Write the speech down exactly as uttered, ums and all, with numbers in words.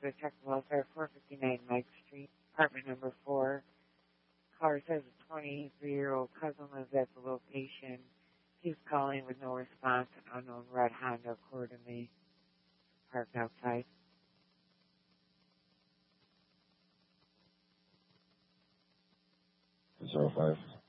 to check welfare, four fifty-nine Mike Street, apartment number four. Caller says a twenty-three-year-old cousin lives at the location. He's calling with no response. An unknown red Honda accordingly parked outside. Zero five.